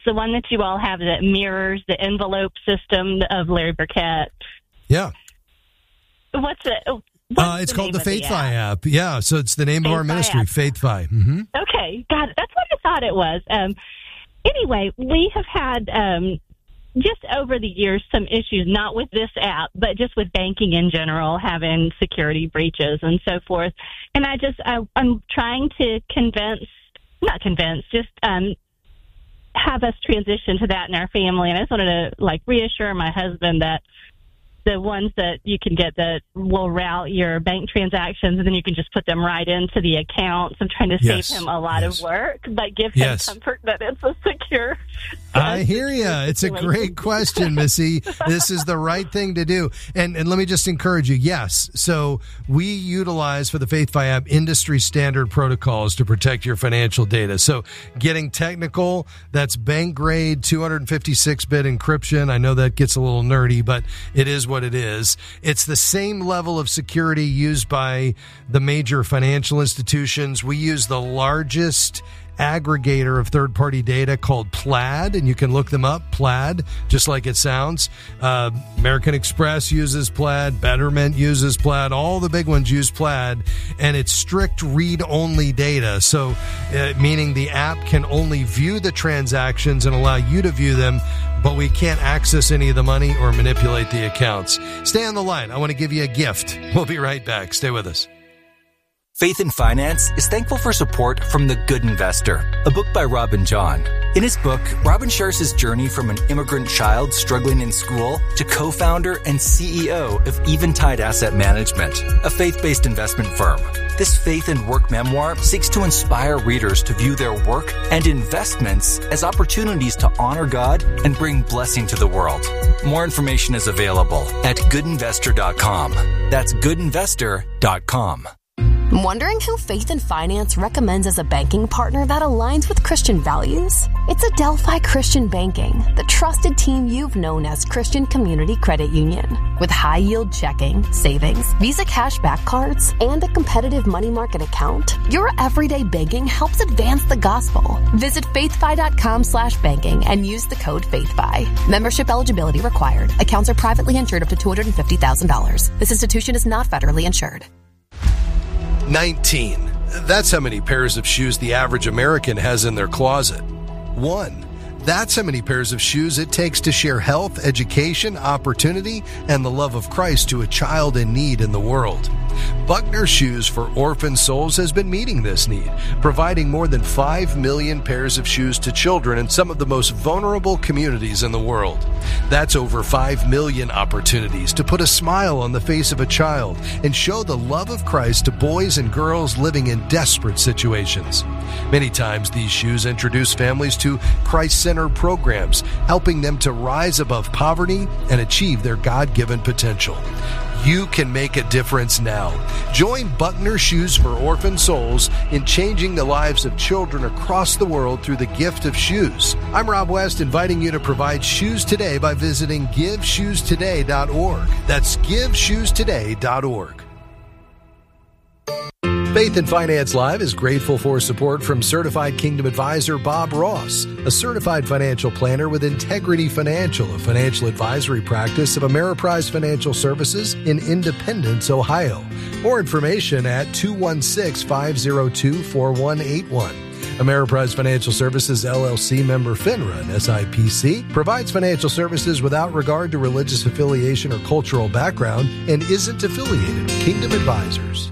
the one that you all have that mirrors the envelope system of Larry Burkett. Yeah. What's it? It's called the FaithFi app. Yeah, so it's the name of our ministry, FaithFi. Mm-hmm. Okay, got it. That's what I thought it was. Anyway, we have had just over the years some issues, not with this app, but just with banking in general, having security breaches and so forth. And I'm trying to have us transition to that in our family. And I just wanted to reassure my husband that the ones that you can get that will route your bank transactions, and then you can just put them right into the accounts. I'm trying to save him a lot of work, but give him comfort that it's a secure. I hear you. It's a great question, Missy. This is the right thing to do. And let me just encourage you. Yes. So we utilize for the FaithFi app industry standard protocols to protect your financial data. So getting technical, that's bank grade 256-bit encryption. I know that gets a little nerdy, but it is what it is. It's the same level of security used by the major financial institutions. We use the largest aggregator of third-party data called Plaid, and you can look them up, Plaid, just like it sounds. American Express uses Plaid, Betterment uses Plaid, all the big ones use Plaid, and it's strict read-only data, so meaning the app can only view the transactions and allow you to view them, but we can't access any of the money or manipulate the accounts. Stay on the line. I want to give you a gift. We'll be right back. Stay with us. Faith in Finance is thankful for support from The Good Investor, a book by Robin John. In his book, Robin shares his journey from an immigrant child struggling in school to co-founder and CEO of Eventide Asset Management, a faith-based investment firm. This faith and work memoir seeks to inspire readers to view their work and investments as opportunities to honor God and bring blessing to the world. More information is available at goodinvestor.com. That's goodinvestor.com. Wondering who Faith in Finance recommends as a banking partner that aligns with Christian values? It's Adelphi Christian Banking, the trusted team you've known as Christian Community Credit Union. With high-yield checking, savings, Visa cashback cards, and a competitive money market account, your everyday banking helps advance the gospel. Visit faithfi.com/banking and use the code FAITHFI. Membership eligibility required. Accounts are privately insured up to $250,000. This institution is not federally insured. 19. That's how many pairs of shoes the average American has in their closet. 1. That's how many pairs of shoes it takes to share health, education, opportunity, and the love of Christ to a child in need in the world. Buckner Shoes for Orphan Souls has been meeting this need, providing more than 5 million pairs of shoes to children in some of the most vulnerable communities in the world. That's over 5 million opportunities to put a smile on the face of a child and show the love of Christ to boys and girls living in desperate situations. Many times these shoes introduce families to Christ-centered programs, helping them to rise above poverty and achieve their God-given potential. You can make a difference now. Join Buckner Shoes for Orphan Souls in changing the lives of children across the world through the gift of shoes. I'm Rob West, inviting you to provide shoes today by visiting GiveShoesToday.org. That's GiveShoesToday.org. Faith in Finance Live is grateful for support from Certified Kingdom Advisor Bob Ross, a certified financial planner with Integrity Financial, a financial advisory practice of Ameriprise Financial Services in Independence, Ohio. More information at 216-502-4181. Ameriprise Financial Services, LLC, member FINRA and SIPC, provides financial services without regard to religious affiliation or cultural background and isn't affiliated with Kingdom Advisors.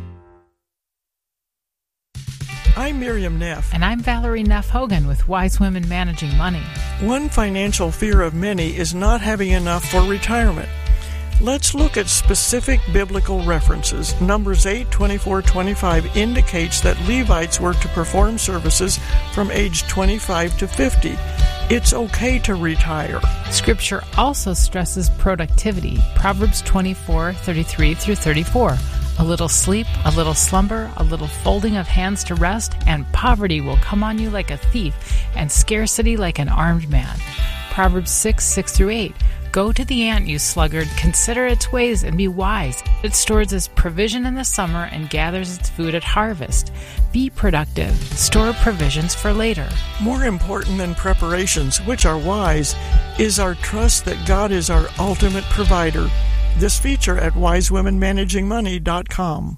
I'm Miriam Neff. And I'm Valerie Neff Hogan with Wise Women Managing Money. One financial fear of many is not having enough for retirement. Let's look at specific biblical references. Numbers 8:24-25 indicates that Levites were to perform services from age 25 to 50. It's okay to retire. Scripture also stresses productivity. Proverbs 24:33-34. A little sleep, a little slumber, a little folding of hands to rest, and poverty will come on you like a thief, and scarcity like an armed man. Proverbs 6:6-8. Go to the ant, you sluggard, consider its ways and be wise. It stores its provision in the summer and gathers its food at harvest. Be productive. Store provisions for later. More important than preparations, which are wise, is our trust that God is our ultimate provider. This feature at wisewomenmanagingmoney.com.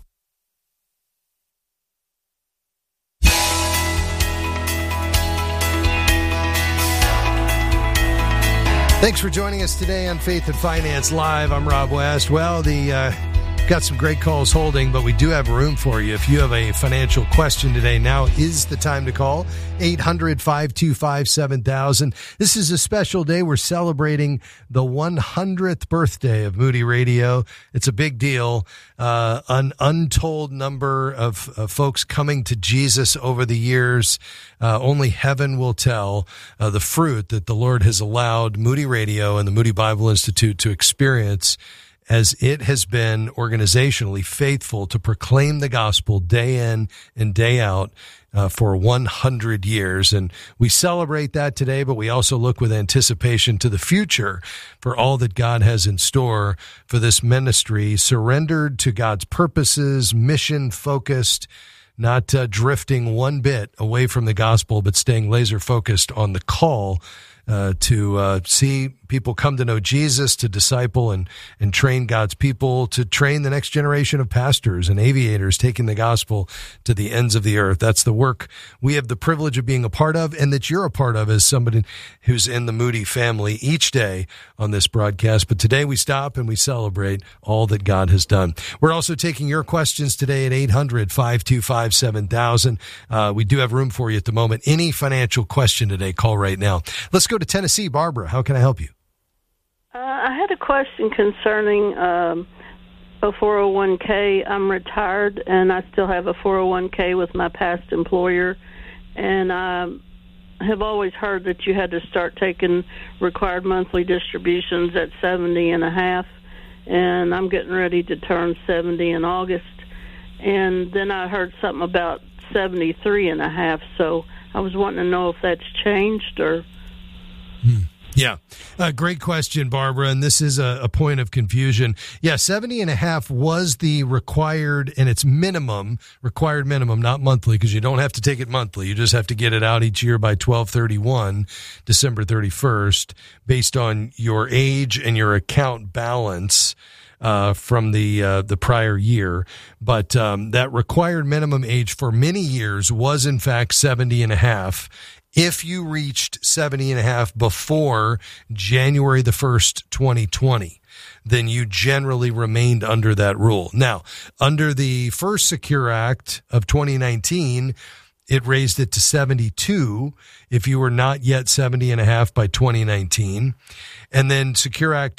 Thanks for joining us today on Faith and Finance Live. I'm Rob West. Well, got some great calls holding, but we do have room for you. If you have a financial question today, now is the time to call. 800-525-7000. This is a special day. We're celebrating the 100th birthday of Moody Radio. It's a big deal. An untold number of folks coming to Jesus over the years. Only heaven will tell the fruit that the Lord has allowed Moody Radio and the Moody Bible Institute to experience, as it has been organizationally faithful to proclaim the gospel day in and day out for 100 years. And we celebrate that today, but we also look with anticipation to the future for all that God has in store for this ministry, surrendered to God's purposes, mission-focused, not drifting one bit away from the gospel, but staying laser-focused on the call to see people come to know Jesus, to disciple and train God's people, to train the next generation of pastors and aviators, taking the gospel to the ends of the earth. That's the work we have the privilege of being a part of, and that you're a part of as somebody who's in the Moody family each day on this broadcast. But today we stop and we celebrate all that God has done. We're also taking your questions today at 800-525-7000. We do have room for you at the moment. Any financial question today, call right now. Let's go to Tennessee. Barbara, how can I help you? I had a question concerning a 401k. I'm retired, and I still have a 401k with my past employer, and I have always heard that you had to start taking required monthly distributions at 70 and a half, and I'm getting ready to turn 70 in August, and then I heard something about 73 and a half, so I was wanting to know if that's changed or... Yeah, great question, Barbara, and this is a point of confusion. Yeah, 70 and a half was the required, and it's required minimum, not monthly, because you don't have to take it monthly. You just have to get it out each year by 12/31, December 31st, based on your age and your account balance from the prior year. But that required minimum age for many years was, in fact, 70 and a half. If you reached 70 and a half before January the 1st, 2020, then you generally remained under that rule. Now, under the first Secure Act of 2019, it raised it to 72 if you were not yet 70 and a half by 2019. And then Secure Act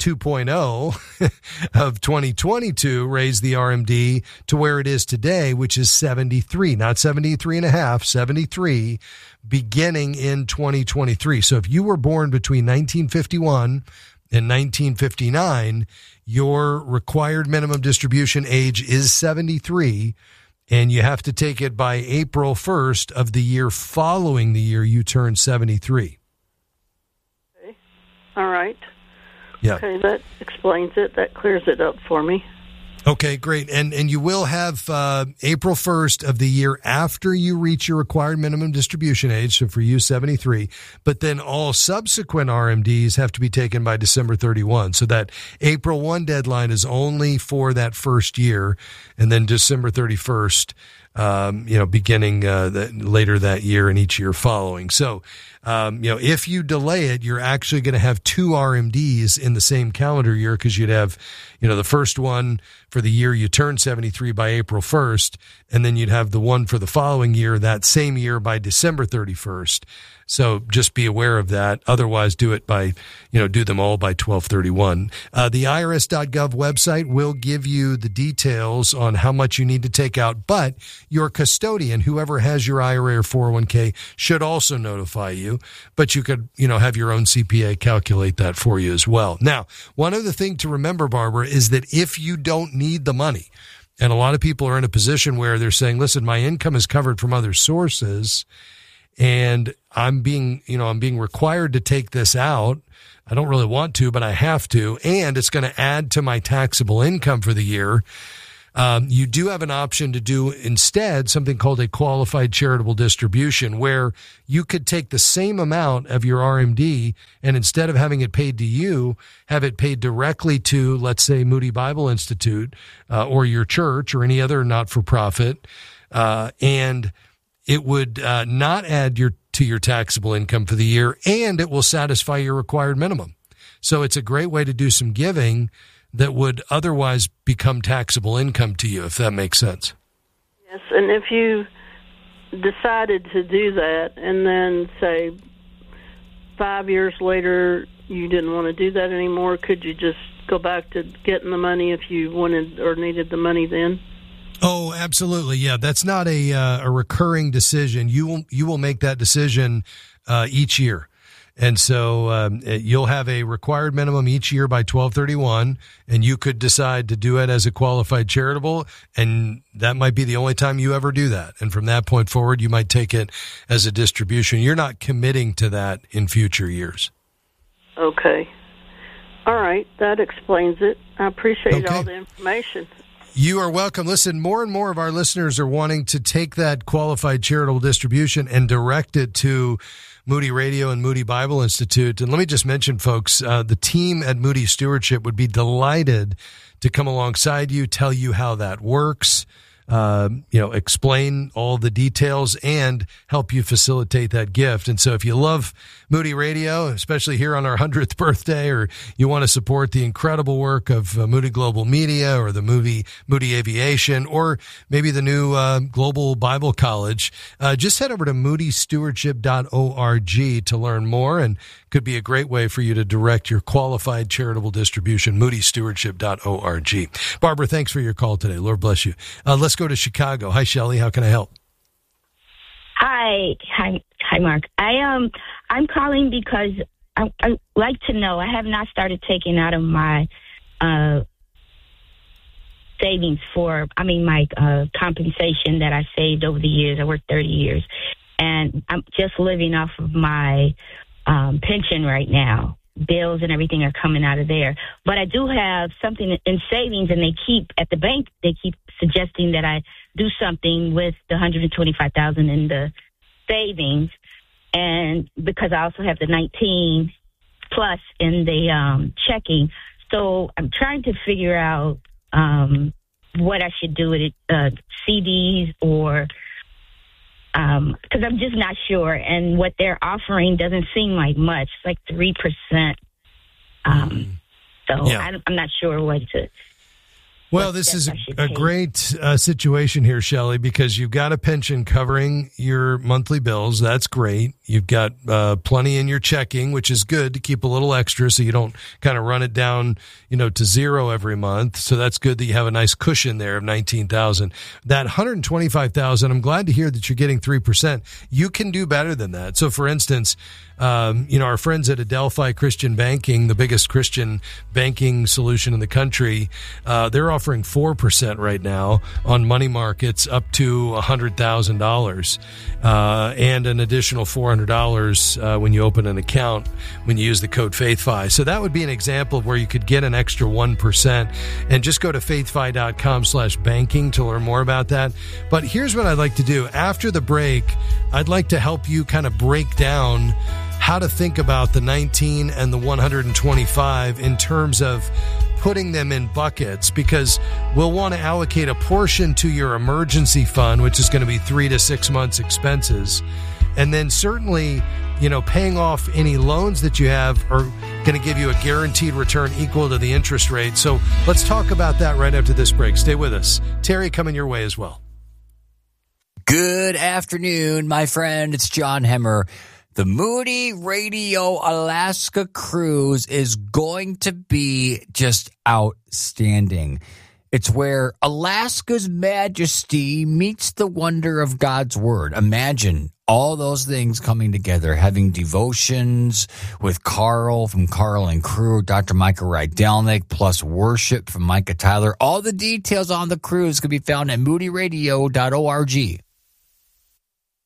2.0 of 2022 raised the RMD to where it is today, which is 73, not 73 and a half, 73, beginning in 2023. So if you were born between 1951 and 1959, your required minimum distribution age is 73, and you have to take it by April 1st of the year following the year you turn 73. Okay. All right. Yeah. Okay, that explains it. That clears it up for me. Okay, great. And you will have April 1st of the year after you reach your required minimum distribution age, so for you, 73. But then all subsequent RMDs have to be taken by December 31. So that April 1 deadline is only for that first year, and then December 31st, beginning later that year and each year following. So, if you delay it, you're actually going to have two RMDs in the same calendar year, because you'd have, the first one for the year you turn 73 by April 1st, and then you'd have the one for the following year, that same year, by December 31st. So just be aware of that. Otherwise, do it by, do them all by 12/31. The IRS.gov website will give you the details on how much you need to take out, but your custodian, whoever has your IRA or 401k, should also notify you. But you could, have your own CPA calculate that for you as well. Now, one other thing to remember, Barbara, is that if you don't need the money, and a lot of people are in a position where they're saying, listen, my income is covered from other sources, and I'm being required to take this out. I don't really want to, but I have to, and it's going to add to my taxable income for the year. You do have an option to do instead something called a qualified charitable distribution, where you could take the same amount of your RMD and instead of having it paid to you, have it paid directly to, let's say, Moody Bible Institute or your church or any other not-for-profit, and it would not add to your taxable income for the year, and it will satisfy your required minimum. So it's a great way to do some giving that would otherwise become taxable income to you, if that makes sense. Yes, and if you decided to do that and then, say, 5 years later you didn't want to do that anymore, could you just go back to getting the money if you wanted or needed the money then? Oh, absolutely. Yeah, that's not a recurring decision. You will make that decision each year. And so you'll have a required minimum each year by 12/31, and you could decide to do it as a qualified charitable, and that might be the only time you ever do that. And from that point forward, you might take it as a distribution. You're not committing to that in future years. Okay. All right. That explains it. I appreciate all the information. You are welcome. Listen, more and more of our listeners are wanting to take that qualified charitable distribution and direct it to Moody Radio and Moody Bible Institute. And let me just mention, folks, the team at Moody Stewardship would be delighted to come alongside you, tell you how that works, explain all the details and help you facilitate that gift. And so if you love Moody Radio, especially here on our 100th birthday, or you want to support the incredible work of Moody Global Media or the Moody Aviation, or maybe the new Global Bible College, just head over to moodystewardship.org to learn more, and could be a great way for you to direct your qualified charitable distribution, moodystewardship.org. Barbara, thanks for your call today. Lord bless you. Let's go to Chicago. Hi, Shelley. How can I help? Hi, Mark. I'm calling because I like to know. I have not started taking out of my savings my compensation that I saved over the years. I worked 30 years, and I'm just living off of my pension right now. Bills and everything are coming out of there. But I do have something in savings, and at the bank, they keep suggesting that I do something with the $125,000 in the savings, and because I also have the 19 plus in the checking. So I'm trying to figure out what I should do with it, CDs or because I'm just not sure. And what they're offering doesn't seem like much. It's like 3%. I'm not sure what to... Well, this is a great situation here, Shelley, because you've got a pension covering your monthly bills. That's great. You've got plenty in your checking, which is good to keep a little extra so you don't kind of run it down, to zero every month. So that's good that you have a nice cushion there of $19,000. That $125,000, I'm glad to hear that you're getting 3%. You can do better than that. So, for instance, our friends at Adelphi Christian Banking, the biggest Christian banking solution in the country, they're offering 4% right now on money markets up to $100,000, and an additional $400 when you open an account when you use the code FaithFi. So that would be an example of where you could get an extra 1%. And just go to faithfi.com/banking to learn more about that. But here's what I'd like to do. After the break, I'd like to help you kind of break down how to think about the 19 and the 125 in terms of putting them in buckets, because we'll want to allocate a portion to your emergency fund, which is going to be 3 to 6 months expenses. And then certainly, paying off any loans that you have are going to give you a guaranteed return equal to the interest rate. So let's talk about that right after this break. Stay with us. Terry, coming your way as well. Good afternoon, my friend. It's John Hemmer. The Moody Radio Alaska cruise is going to be just outstanding. It's where Alaska's majesty meets the wonder of God's word. Imagine all those things coming together, having devotions with Carl from Carl and Crew, Dr. Micah Rydelnik, plus worship from Micah Tyler. All the details on the cruise can be found at moodyradio.org.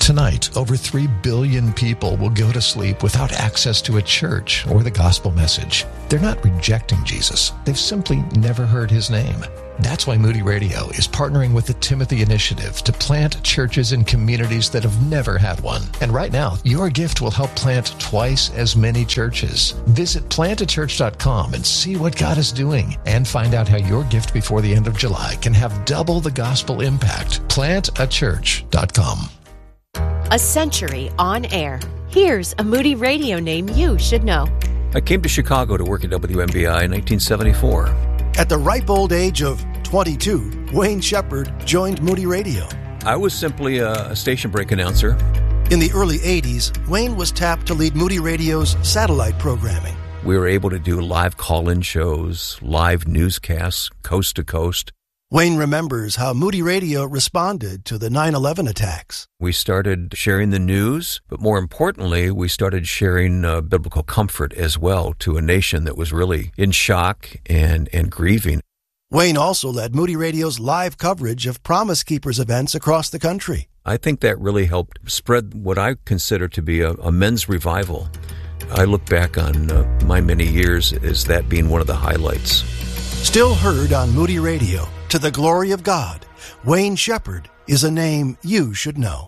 Tonight, over 3 billion people will go to sleep without access to a church or the gospel message. They're not rejecting Jesus. They've simply never heard his name. That's why Moody Radio is partnering with the Timothy Initiative to plant churches in communities that have never had one. And right now, your gift will help plant twice as many churches. Visit plantachurch.com and see what God is doing, and find out how your gift before the end of July can have double the gospel impact. Plantachurch.com. A century on air. Here's a Moody Radio name you should know. I came to Chicago to work at WMBI in 1974. At the ripe old age of 22, Wayne Shepherd joined Moody Radio. I was simply a station break announcer. In the early 80s, Wayne was tapped to lead Moody Radio's satellite programming. We were able to do live call-in shows, live newscasts, coast to coast. Wayne remembers how Moody Radio responded to the 9/11 attacks. We started sharing the news, but more importantly, we started sharing biblical comfort as well to a nation that was really in shock and grieving. Wayne also led Moody Radio's live coverage of Promise Keepers events across the country. I think that really helped spread what I consider to be a men's revival. I look back on my many years as that being one of the highlights. Still heard on Moody Radio, to the glory of God, Wayne Shepherd is a name you should know.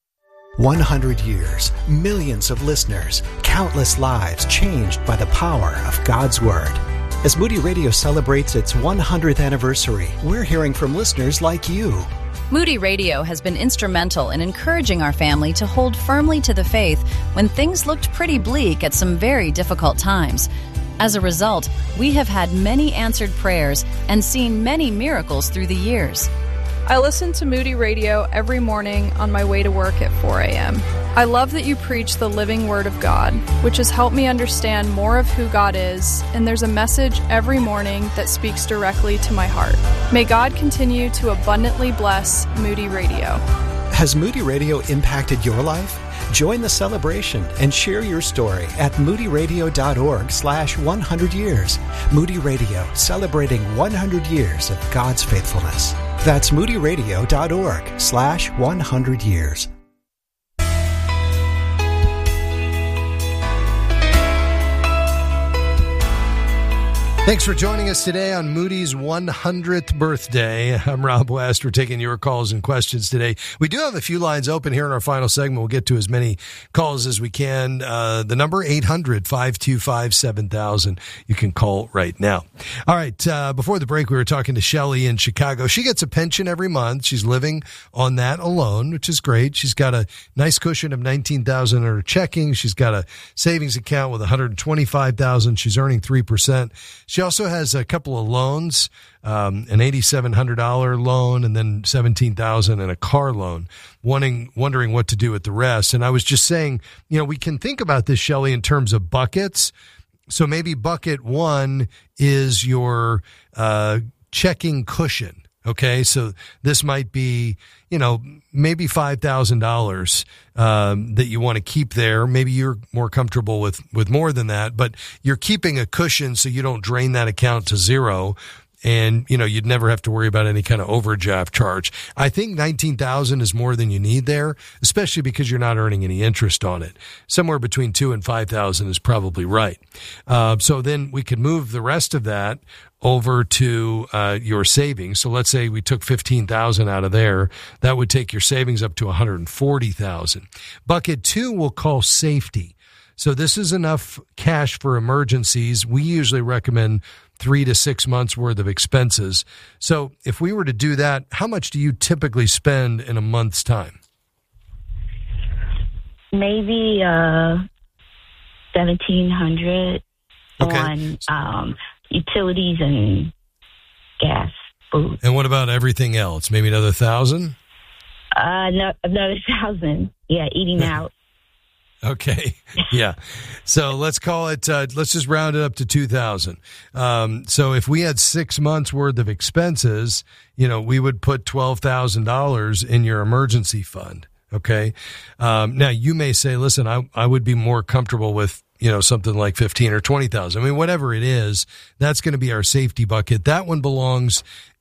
100 years, millions of listeners, countless lives changed by the power of God's Word. As Moody Radio celebrates its 100th anniversary, we're hearing from listeners like you. Moody Radio has been instrumental in encouraging our family to hold firmly to the faith when things looked pretty bleak at some very difficult times. As a result, we have had many answered prayers and seen many miracles through the years. I listen to Moody Radio every morning on my way to work at 4 a.m. I love that you preach the living Word of God, which has helped me understand more of who God is, and there's a message every morning that speaks directly to my heart. May God continue to abundantly bless Moody Radio. Has Moody Radio impacted your life? Join the celebration and share your story at moodyradio.org/100 years. Moody Radio, celebrating 100 years of God's faithfulness. That's moodyradio.org/100 years. Thanks for joining us today on Moody's 100th birthday. I'm Rob West. We're taking your calls and questions today. We do have a few lines open here in our final segment. We'll get to as many calls as we can. The number 800-525-7000. You can call right now. All right. Before the break, we were talking to Shelley in Chicago. She gets a pension every month. She's living on that alone, which is great. She's got a nice cushion of $19,000 in her checking. She's got a savings account with $125,000. She's earning 3%. She also has a couple of loans, an $8,700 loan and then $17,000 in a car loan, wondering what to do with the rest. And I was just saying, we can think about this, Shelley, in terms of buckets. So maybe bucket one is your checking cushion. Okay, so this might be, maybe $5,000 that you want to keep there. Maybe you're more comfortable with more than that, but you're keeping a cushion so you don't drain that account to zero. And, you'd never have to worry about any kind of overdraft charge. I think $19,000 is more than you need there, especially because you're not earning any interest on it. Somewhere between $2,000 and $5,000 is probably right. So then we could move the rest of that over to your savings. So let's say we took $15,000 out of there. That would take your savings up to $140,000. Bucket two we'll call safety. So this is enough cash for emergencies. We usually recommend 3 to 6 months worth of expenses. So if we were to do that, how much do you typically spend in a month's time? Maybe $1,700 on utilities and gas, food. And what about everything else? Maybe another $1,000? No, another $1,000. Yeah, eating out. Okay. Yeah. So let's call it, let's just round it up to 2,000. So if we had 6 months worth of expenses, we would put $12,000 in your emergency fund. Okay. Now you may say, listen, I would be more comfortable with, something like 15 or 20,000. I mean, whatever it is, that's going to be our safety bucket. That one belongs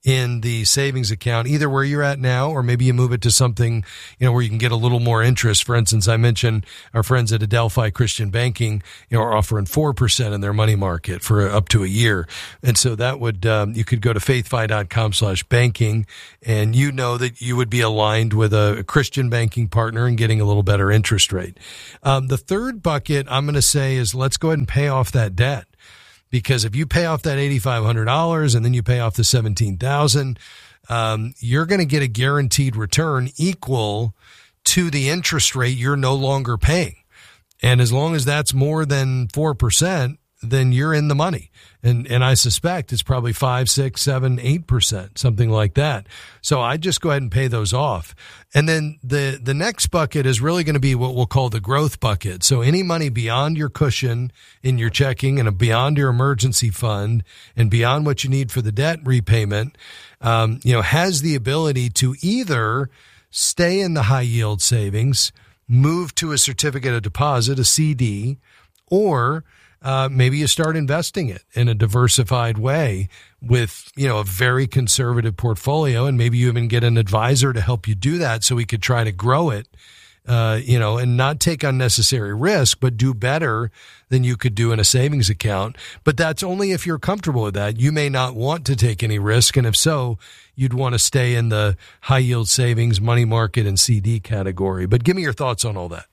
in the savings account, either where you're at now, or maybe you move it to something, where you can get a little more interest. For instance, I mentioned our friends at Adelphi Christian Banking, are offering 4% in their money market for up to a year. And so that would, you could go to faithfi.com/banking, and that you would be aligned with a Christian banking partner and getting a little better interest rate. The third bucket I'm going to say is let's go ahead and pay off that debt. Because if you pay off that $8,500 and then you pay off the $17,000, you're going to get a guaranteed return equal to the interest rate you're no longer paying. And as long as that's more than 4%, then you're in the money. And I suspect it's probably 5, 6, 7, 8%, something like that. So I just go ahead and pay those off. And then the next bucket is really going to be what we'll call the growth bucket. So any money beyond your cushion in your checking and beyond your emergency fund and beyond what you need for the debt repayment, has the ability to either stay in the high yield savings, move to a certificate of deposit, a CD, or maybe you start investing it in a diversified way with, a very conservative portfolio, and maybe you even get an advisor to help you do that so we could try to grow it, and not take unnecessary risk, but do better than you could do in a savings account. But that's only if you're comfortable with that. You may not want to take any risk, and if so, you'd want to stay in the high yield savings, money market, and CD category. But give me your thoughts on all that.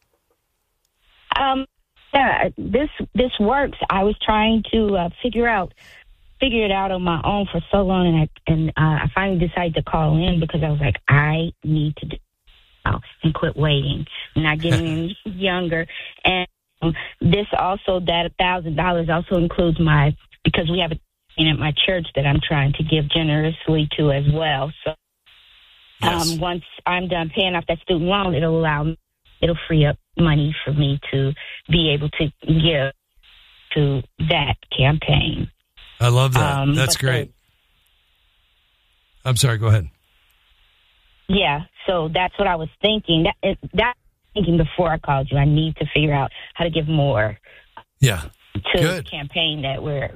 Yeah, this works. I was trying to figure it out on my own for so long, and I finally decided to call in because I was like, I need to do it now and quit waiting. I'm not getting any younger. And this also, that $1,000 also includes because we have a thing at my church that I'm trying to give generously to as well. So yes. Once I'm done paying off that student loan, it'll free up money for me to be able to give to that campaign. I love that. That's great. I'm sorry, go ahead. Yeah, so that's what I was thinking. That thinking before I called you. I need to figure out how to give more to the campaign that we're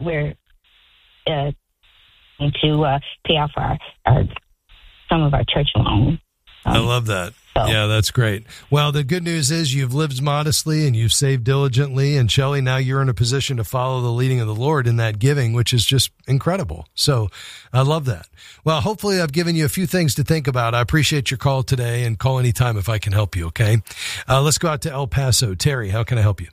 to pay off our some of our church loans. I love that. Yeah, that's great. Well, the good news is you've lived modestly and you've saved diligently. And Shelley, now you're in a position to follow the leading of the Lord in that giving, which is just incredible. So I love that. Well, hopefully I've given you a few things to think about. I appreciate your call today, and call anytime if I can help you. Okay. Let's go out to El Paso. Terry, how can I help you?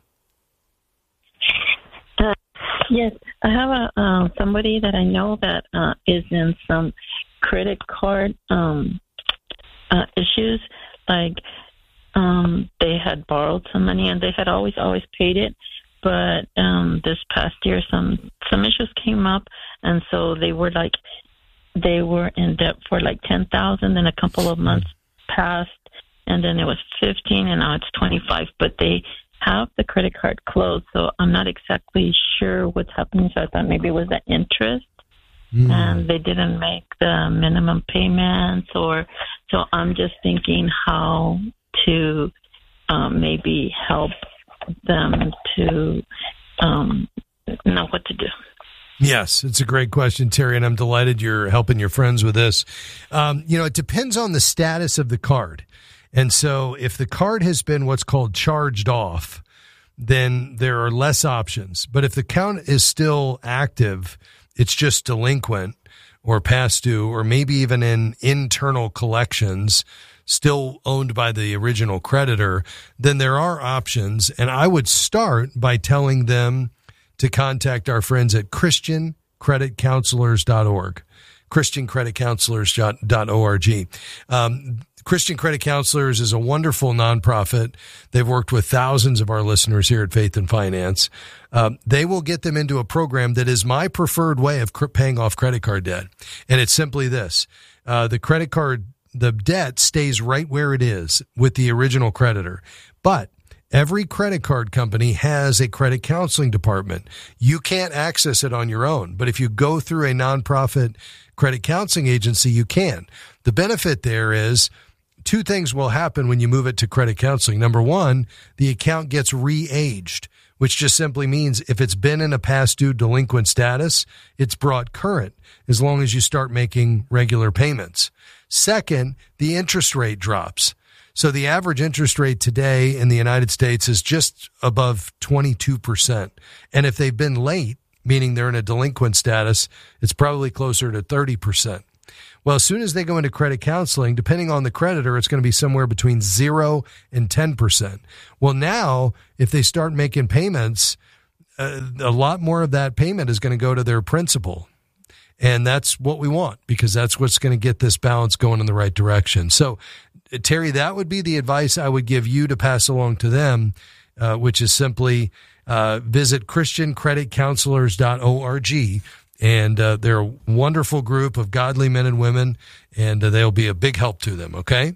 Yes, I have somebody that I know that is in some credit card issues. Like they had borrowed some money and they had always paid it, but this past year some issues came up, and so they were in debt for like $10,000. Then a couple of months passed, and then it was 15, and now it's 25. But they have the credit card closed, so I'm not exactly sure what's happening. So I thought maybe it was the interest. And they didn't make the minimum payments, so I'm just thinking how to maybe help them to know what to do. Yes, it's a great question, Terry, and I'm delighted you're helping your friends with this. It depends on the status of the card. And so if the card has been what's called charged off, then there are less options. But if the account is still active, it's just delinquent or past due, or maybe even in internal collections, still owned by the original creditor, then there are options. And I would start by telling them to contact our friends at ChristianCreditCounselors.org, ChristianCreditCounselors.org. Christian Credit Counselors is a wonderful nonprofit. They've worked with thousands of our listeners here at Faith and Finance. They will get them into a program that is my preferred way of paying off credit card debt. And it's simply this. The debt stays right where it is with the original creditor. But every credit card company has a credit counseling department. You can't access it on your own. But if you go through a nonprofit credit counseling agency, you can. The benefit there is two things will happen when you move it to credit counseling. Number one, the account gets re-aged. which just simply means if it's been in a past due delinquent status, it's brought current as long as you start making regular payments. Second, the interest rate drops. So the average interest rate today in the United States is just above 22%. And if they've been late, meaning they're in a delinquent status, it's probably closer to 30%. Well, as soon as they go into credit counseling, depending on the creditor, it's going to be somewhere between 0 and 10%. Well, now, if they start making payments, a lot more of that payment is going to go to their principal. And that's what we want, because that's what's going to get this balance going in the right direction. So, Terry, that would be the advice I would give you to pass along to them, which is simply visit ChristianCreditCounselors.org. And they're a wonderful group of godly men and women, and they'll be a big help to them, okay?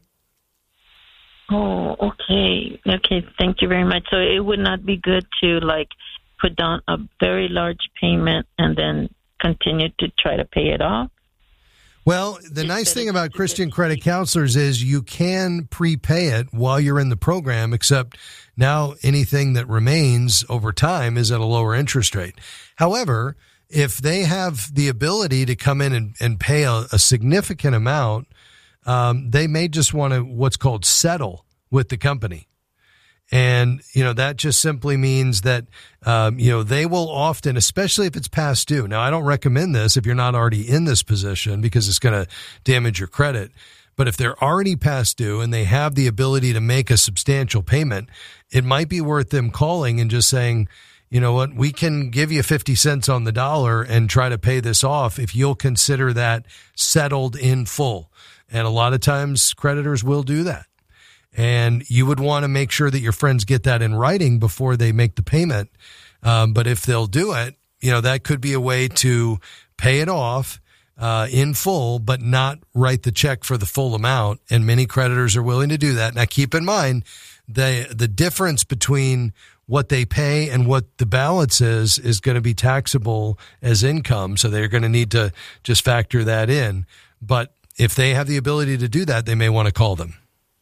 Oh, okay. Okay, thank you very much. So it would not be good to, put down a very large payment and then continue to try to pay it off? Well, the nice thing about Christian Credit Counselors is you can prepay it while you're in the program, except now anything that remains over time is at a lower interest rate. However, if they have the ability to come in and pay a significant amount, they may just want to what's called settle with the company. And, that just simply means that, they will often, especially if it's past due. Now, I don't recommend this if you're not already in this position because it's going to damage your credit. But if they're already past due and they have the ability to make a substantial payment, it might be worth them calling and just saying, you know what, we can give you 50 cents on the dollar and try to pay this off if you'll consider that settled in full. And a lot of times creditors will do that. And you would want to make sure that your friends get that in writing before they make the payment. But if they'll do it, that could be a way to pay it off in full, but not write the check for the full amount. And many creditors are willing to do that. Now, keep in mind, the difference between what they pay and what the balance is going to be taxable as income. So they're going to need to just factor that in. But if they have the ability to do that, they may want to call them.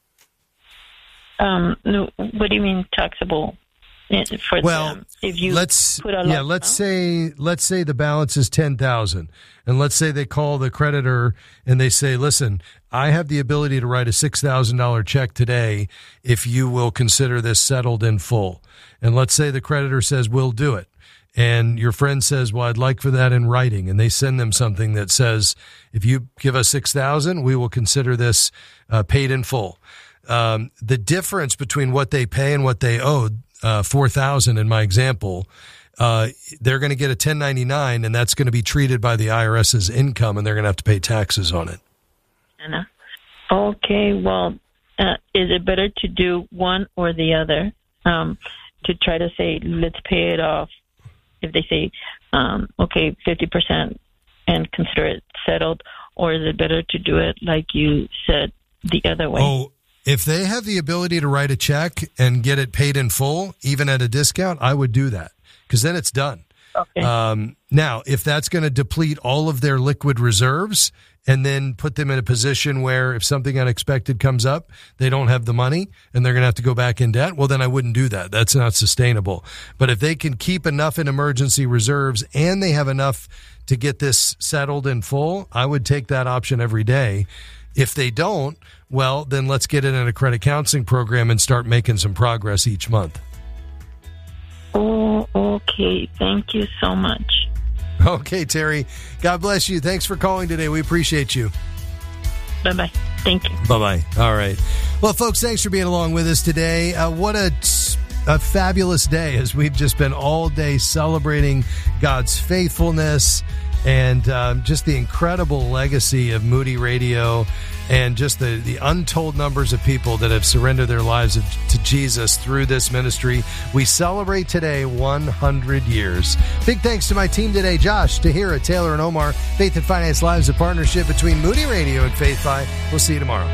No, what do you mean taxable for them? If you let's say the balance is $10,000, and let's say they call the creditor and they say, "Listen, I have the ability to write a $6,000 check today if you will consider this settled in full." And let's say the creditor says, "We'll do it." And your friend says, "Well, I'd like for that in writing." And they send them something that says, "If you give us $6,000, we will consider this paid in full." The difference between what they pay and what they owed, $4,000 in my example, they're going to get a 1099, and that's going to be treated by the IRS as income, and they're going to have to pay taxes on it. Okay, well, is it better to do one or the other? To try to say, let's pay it off. If they say, 50% and consider it settled, or is it better to do it like you said, the other way? Oh, if they have the ability to write a check and get it paid in full, even at a discount, I would do that because then it's done. Okay. Now, if that's going to deplete all of their liquid reserves and then put them in a position where if something unexpected comes up, they don't have the money and they're going to have to go back in debt, well, then I wouldn't do that. That's not sustainable. But if they can keep enough in emergency reserves and they have enough to get this settled in full, I would take that option every day. If they don't, well, then let's get it in a credit counseling program and start making some progress each month. Oh, okay. Thank you so much. Okay, Terry. God bless you. Thanks for calling today. We appreciate you. Bye-bye. Thank you. Bye-bye. All right. Well, folks, thanks for being along with us today. What a fabulous day as we've just been all day celebrating God's faithfulness and just the incredible legacy of Moody Radio and just the untold numbers of people that have surrendered their lives to Jesus through this ministry. We celebrate today 100 years. Big thanks to my team today, Josh, Tahira, Taylor, and Omar. Faith and Finance Live is a partnership between Moody Radio and FaithFi. We'll see you tomorrow.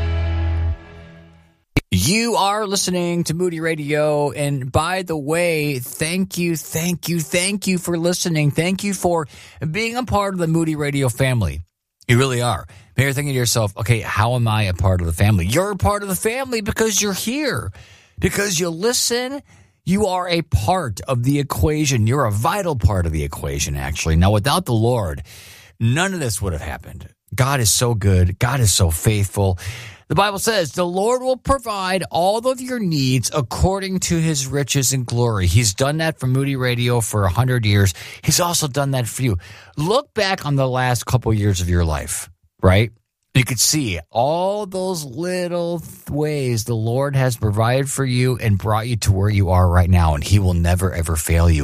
You are listening to Moody Radio, and by the way, thank you for listening. Thank you for being a part of the Moody Radio family. You really are. Maybe you're thinking to yourself, okay, how am I a part of the family? You're a part of the family because you're here, because you listen, You are a part of the equation. You're a vital part of the equation, actually. Now, without the Lord, none of this would have happened. God is so good. God is so faithful. The Bible says the Lord will provide all of your needs according to his riches and glory. He's done that for Moody Radio for 100 years. He's also done that for you. Look back on the last couple years of your life, right? You could see all those little ways the Lord has provided for you and brought you to where you are right now, and he will never, ever fail you.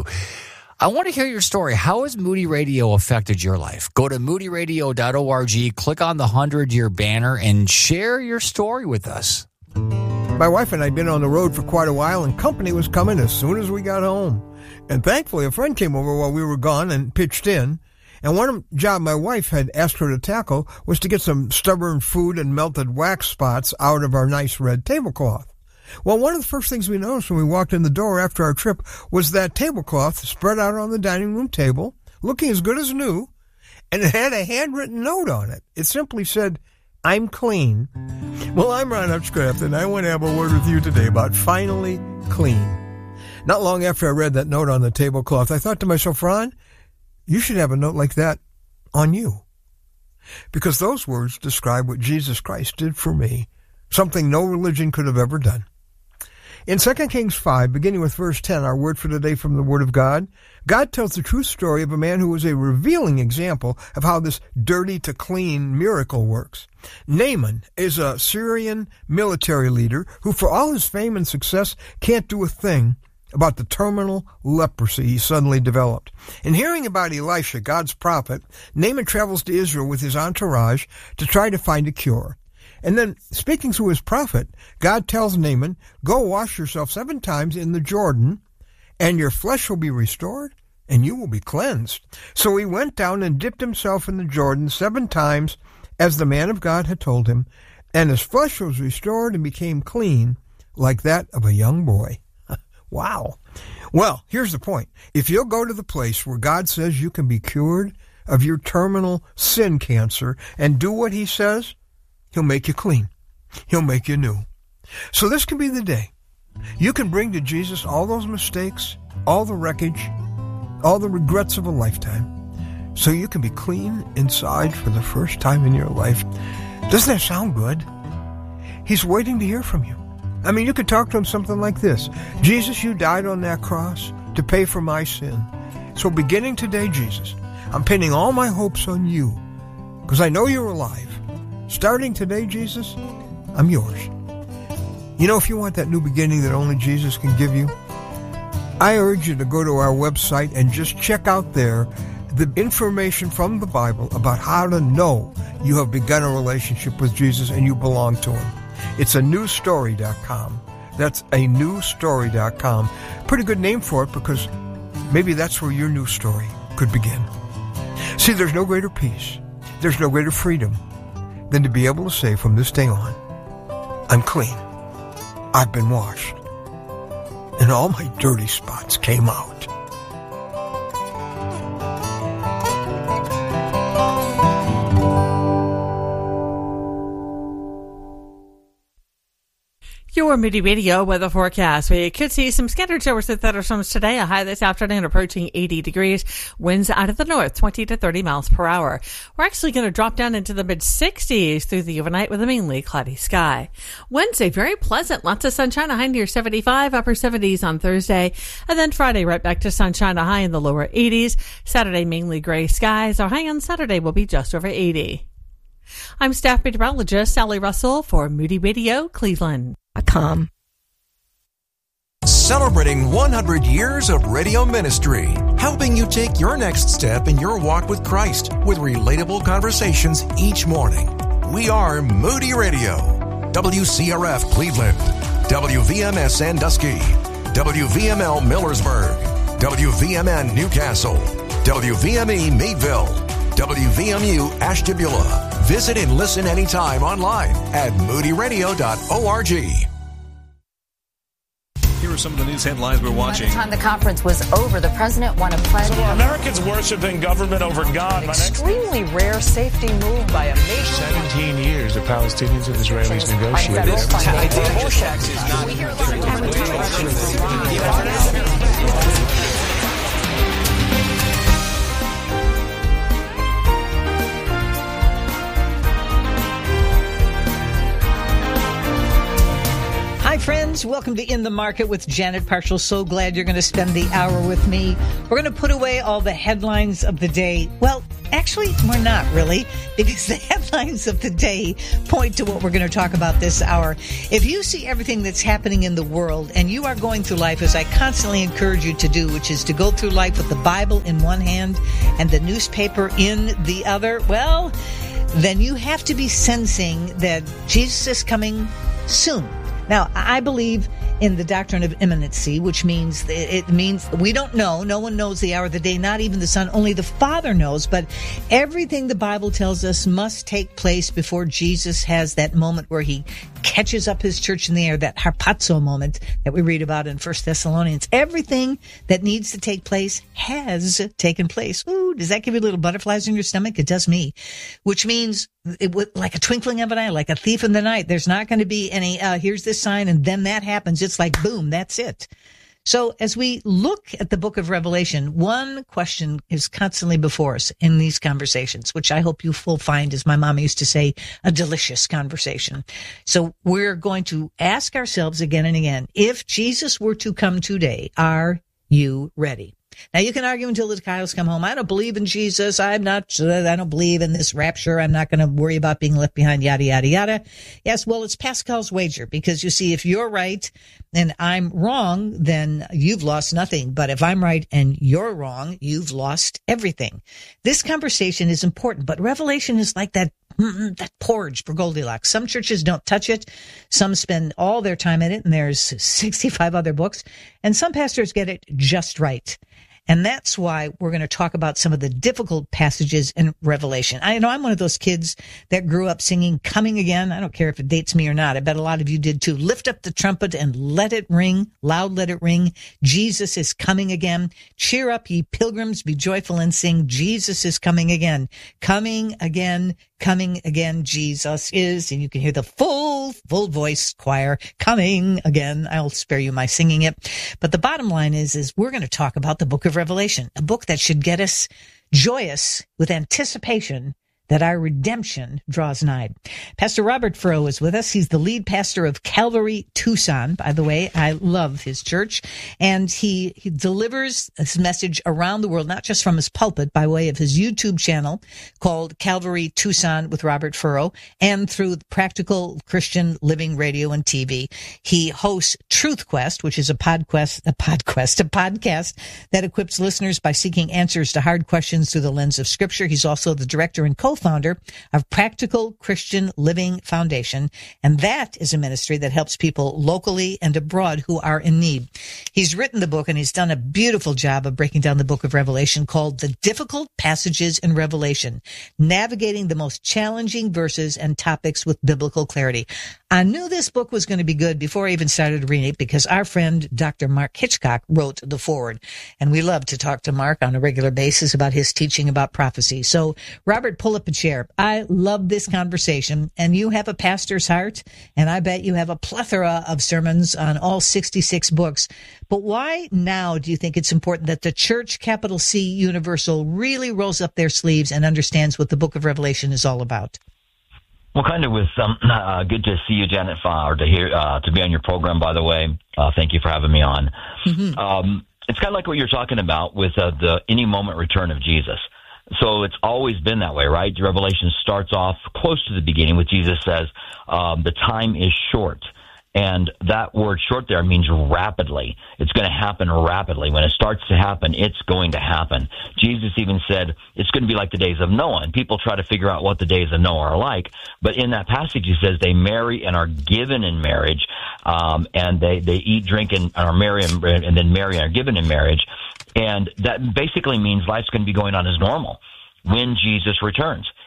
I want to hear your story. How has Moody Radio affected your life? Go to moodyradio.org, click on the 100-year banner, and share your story with us. My wife and I had been on the road for quite a while, and company was coming as soon as we got home. And thankfully, a friend came over while we were gone and pitched in. And one job my wife had asked her to tackle was to get some stubborn food and melted wax spots out of our nice red tablecloth. Well, one of the first things we noticed when we walked in the door after our trip was that tablecloth spread out on the dining room table, looking as good as new, and it had a handwritten note on it. It simply said, "I'm clean." Well, I'm Ron Hutchcraft, and I want to have a word with you today about finally clean. Not long after I read that note on the tablecloth, I thought to myself, Ron, you should have a note like that on you. Because those words describe what Jesus Christ did for me, something no religion could have ever done. In 2 Kings 5, beginning with verse 10, our word for today from the Word of God, God tells the true story of a man who was a revealing example of how this dirty to clean miracle works. Naaman is a Syrian military leader who, for all his fame and success, can't do a thing about the terminal leprosy he suddenly developed. And hearing about Elisha, God's prophet, Naaman travels to Israel with his entourage to try to find a cure. And then, speaking through his prophet, God tells Naaman, "Go wash yourself 7 times in the Jordan, and your flesh will be restored, and you will be cleansed." So he went down and dipped himself in the Jordan 7 times, as the man of God had told him, and his flesh was restored and became clean, like that of a young boy. Wow. Well, here's the point. If you'll go to the place where God says you can be cured of your terminal sin cancer and do what he says, he'll make you clean. He'll make you new. So this can be the day. You can bring to Jesus all those mistakes, all the wreckage, all the regrets of a lifetime, so you can be clean inside for the first time in your life. Doesn't that sound good? He's waiting to hear from you. I mean, you could talk to him something like this. Jesus, you died on that cross to pay for my sin. So beginning today, Jesus, I'm pinning all my hopes on you because I know you're alive. Starting today, Jesus, I'm yours. You know, if you want that new beginning that only Jesus can give you, I urge you to go to our website and just check out there the information from the Bible about how to know you have begun a relationship with Jesus and you belong to him. It's anewstory.com. That's anewstory.com. Pretty good name for it because maybe that's where your new story could begin. See, there's no greater peace, there's no greater freedom than to be able to say from this day on, I'm clean. I've been washed. And all my dirty spots came out. Your Moody Radio weather forecast. We could see some scattered showers and thunderstorms today. A high this afternoon approaching 80 degrees. Winds out of the north, 20 to 30 miles per hour. We're actually going to drop down into the mid-60s through the overnight with a mainly cloudy sky. Wednesday, very pleasant. Lots of sunshine, a high near 75, upper 70s on Thursday. And then Friday, right back to sunshine, a high in the lower 80s. Saturday, mainly gray skies. Our high on Saturday will be just over 80. I'm staff meteorologist Sally Russell for Moody Radio, Cleveland. Celebrating 100 years of radio ministry, helping you take your next step in your walk with Christ with relatable conversations each morning. We are Moody Radio, WCRF Cleveland, WVMS Sandusky, WVML Millersburg, WVMN Newcastle, WVME Meadville, WVMU Ashtabula. Visit and listen anytime online at moodyradio.org. Here through some of the news headlines we're watching. By the time the conference was over, the president won a pledge. So Americans worshiping government over God. Extremely rare safety move by a nation. 17 years the Palestinians and Israelis negotiated. Hi, friends. Welcome to In the Market with Janet Parshall. So glad you're going to spend the hour with me. We're going to put away all the headlines of the day. Well, actually, we're not really, because the headlines of the day point to what we're going to talk about this hour. If you see everything that's happening in the world and you are going through life, as I constantly encourage you to do, which is to go through life with the Bible in one hand and the newspaper in the other, well, then you have to be sensing that Jesus is coming soon. Now, I believe in the doctrine of imminency, which means it means we don't know. No one knows the hour of the day, not even the Son. Only the Father knows. But everything the Bible tells us must take place before Jesus has that moment where he catches up his church in the air, that harpazo moment that we read about in 1 Thessalonians. Everything that needs to take place has taken place. Ooh, does that give you little butterflies in your stomach? It does me. Which means, like a twinkling of an eye, like a thief in the night, there's not going to be any, here's this sign and then that happens. It's like, boom, that's it. So as we look at the book of Revelation, one question is constantly before us in these conversations, which I hope you will find, as my mama used to say, a delicious conversation. So we're going to ask ourselves again and again, if Jesus were to come today, are you ready? Now, you can argue until the cows come home. I don't believe in Jesus. I don't believe in this rapture. I'm not going to worry about being left behind, yada, yada, yada. Yes, well, it's Pascal's wager, because you see, if you're right and I'm wrong, then you've lost nothing. But if I'm right and you're wrong, you've lost everything. This conversation is important, but Revelation is like that porridge for Goldilocks. Some churches don't touch it. Some spend all their time in it, and there's 65 other books. And some pastors get it just right. And that's why we're going to talk about some of the difficult passages in Revelation. I know I'm one of those kids that grew up singing Coming Again. I don't care if it dates me or not. I bet a lot of you did too. Lift up the trumpet and let it ring, loud let it ring. Jesus is coming again. Cheer up, ye pilgrims, be joyful and sing. Jesus is coming again. Coming again, coming again, Jesus is. And you can hear the full voice choir coming again. I'll spare you my singing it. But the bottom line is we're going to talk about the book of Revelation, a book that should get us joyous with anticipation that our redemption draws nigh. Pastor Robert Furrow is with us. He's the lead pastor of Calvary Tucson. By the way, I love his church. And he delivers his message around the world, not just from his pulpit, by way of his YouTube channel called Calvary Tucson with Robert Furrow, and through Practical Christian Living Radio and TV. He hosts Truth Quest, which is a podcast that equips listeners by seeking answers to hard questions through the lens of Scripture. He's also the director and co-founder of Practical Christian Living Foundation, and that is a ministry that helps people locally and abroad who are in need. He's written the book, and he's done a beautiful job of breaking down the book of Revelation, called The Difficult Passages in Revelation, Navigating the Most Challenging Verses and Topics with Biblical Clarity. I knew this book was going to be good before I even started reading it, because our friend Dr. Mark Hitchcock wrote the foreword, and we love to talk to Mark on a regular basis about his teaching about prophecy. So, Robert, pull up a chair. I love this conversation, and you have a pastor's heart, and I bet you have a plethora of sermons on all 66 books. But why now do you think it's important that the church, capital C, universal, really rolls up their sleeves and understands what the book of Revelation is all about? Well, kind of with good to see you, Janet, or to hear to be on your program. By the way, thank you for having me on. Mm-hmm. It's kind of like what you're talking about with the any moment return of Jesus. So it's always been that way, right? Revelation starts off close to the beginning, with Jesus says the time is short. And that word short there means rapidly. It's going to happen rapidly. When it starts to happen, it's going to happen. Jesus even said it's going to be like the days of Noah. And people try to figure out what the days of Noah are like. But in that passage, he says they marry and are given in marriage. And they eat, drink, and are married, and then marry and are given in marriage. And that basically means life's going to be going on as normal when Jesus returns.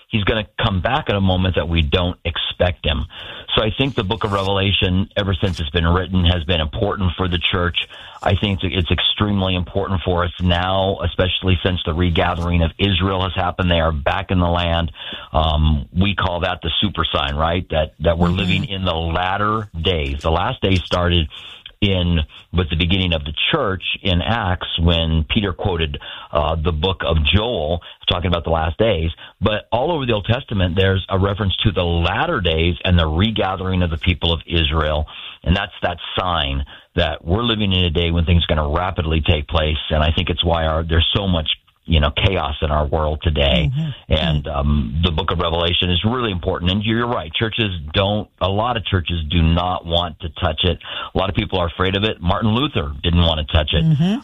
he's going to come back at a moment that we don't expect him. So I think the book of Revelation, ever since it's been written, has been important for the church. I think it's extremely important for us now, especially since the regathering of Israel has happened. They are back in the land. We call that the super sign, right? That we're living in the latter days. The last days started with the beginning of the church in Acts, when Peter quoted the book of Joel, talking about the last days. But all over the Old Testament, there's a reference to the latter days and the regathering of the people of Israel. And that's that sign that we're living in a day when things are going to rapidly take place. And I think it's why there's so much chaos in our world today. And the book of Revelation is really important. And you're right, a lot of churches do not want to touch it. A lot of people are afraid of it. Martin Luther didn't want to touch it. And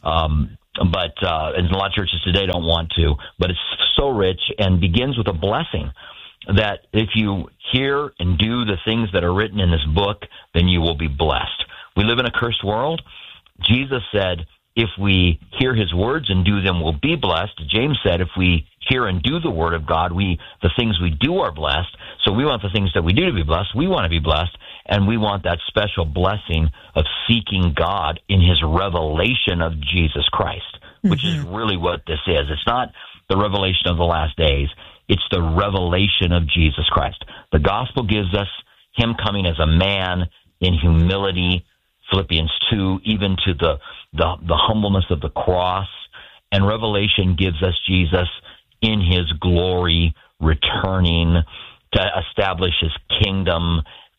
a lot of churches today don't want to. But it's so rich and begins with a blessing that if you hear and do the things that are written in this book, then you will be blessed. We live in a cursed world. Jesus said, if we hear his words and do them, we'll be blessed. James said, if we hear and do the word of God, the things we do are blessed. So we want the things that we do to be blessed. We want to be blessed, and we want that special blessing of seeking God in his revelation of Jesus Christ, which is really what this is. It's not the revelation of the last days. It's the revelation of Jesus Christ. The gospel gives us him coming as a man in humility, Philippians 2, even to the humbleness of the cross. And Revelation gives us Jesus in his glory, returning to establish his kingdom,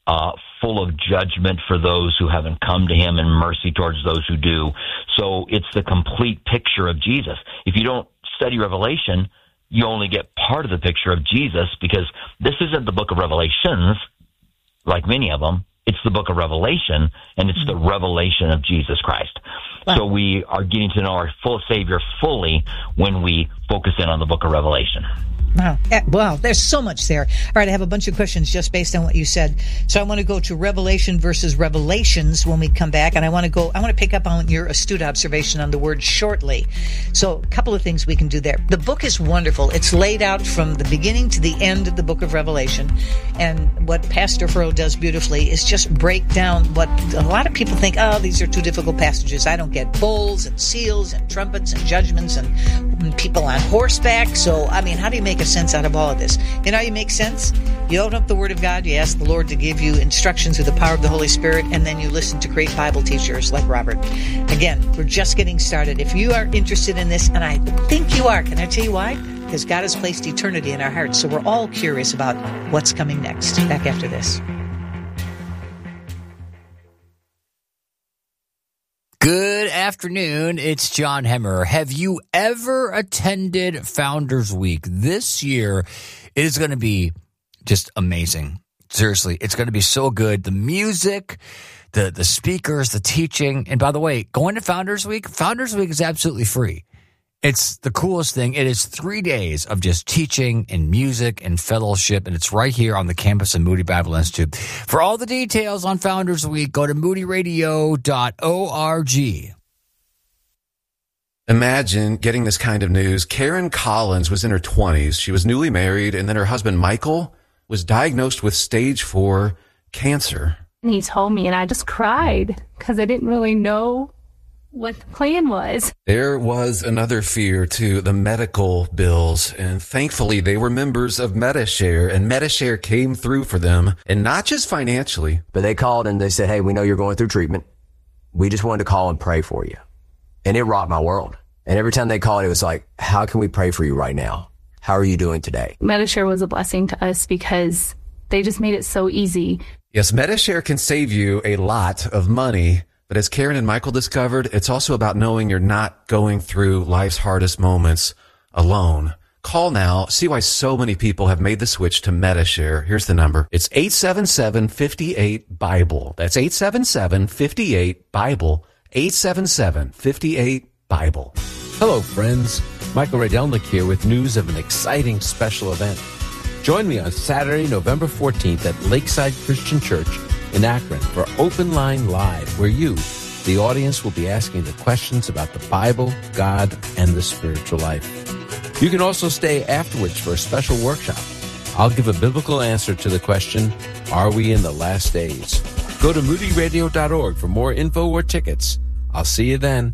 full of judgment for those who haven't come to him and mercy towards those who do. So it's the complete picture of Jesus. If you don't study Revelation, you only get part of the picture of Jesus, because this isn't the book of Revelations, like many of them. It's the book of Revelation, and it's the revelation of Jesus Christ. Wow. So we are getting to know our full Savior fully when we focus in on the book of Revelation. Wow. Wow, there's so much there. All right, I have a bunch of questions just based on what you said. So I want to go to Revelation versus Revelations when we come back, and I want to pick up on your astute observation on the word shortly. So a couple of things we can do there. The book is wonderful. It's laid out from the beginning to the end of the book of Revelation, and what Pastor Furrow does beautifully is just break down what a lot of people think, these are too difficult passages. I don't get bowls and seals and trumpets and judgments and people on horseback. So, how do you make sense out of all of this? You know how you make sense? You open up the Word of God, you ask the Lord to give you instructions through the power of the Holy Spirit, and then you listen to great Bible teachers like Robert. Again, we're just getting started. If you are interested in this, and I think you are, can I tell you why? Because God has placed eternity in our hearts, so we're all curious about what's coming next. Back after this. Good afternoon. It's John Hemmer. Have you ever attended Founders Week? This year, it is going to be just amazing. Seriously, it's going to be so good. The music, the speakers, the teaching. And by the way, going to Founders Week is absolutely free. It's the coolest thing. It is 3 days of just teaching and music and fellowship, and it's right here on the campus of Moody Bible Institute. For all the details on Founders Week, go to moodyradio.org. Imagine getting this kind of news. Karen Collins was in her 20s. She was newly married, and then her husband, Michael, was diagnosed with stage 4 cancer. And he told me, and I just cried because I didn't really know what the plan was. There was another fear, too, the medical bills. And thankfully, they were members of Medi-Share, and Medi-Share came through for them, and not just financially. But they called and they said, hey, we know you're going through treatment. We just wanted to call and pray for you. And it rocked my world. And every time they called, it was like, how can we pray for you right now? How are you doing today? Medi-Share was a blessing to us because they just made it so easy. Yes, Medi-Share can save you a lot of money. But as Karen and Michael discovered, it's also about knowing you're not going through life's hardest moments alone. Call now. See why so many people have made the switch to Medi-Share. Here's the number. It's 877-58-BIBLE. That's 877-58-BIBLE. 877-58-BIBLE. Hello, friends. Michael Rydelnik here with news of an exciting special event. Join me on Saturday, November 14th at Lakeside Christian Church in Akron for Open Line Live, where you, the audience, will be asking the questions about the Bible, God, and the spiritual life. You can also stay afterwards for a special workshop. I'll give a biblical answer to the question, are we in the last days? Go to moodyradio.org for more info or tickets. I'll see you then.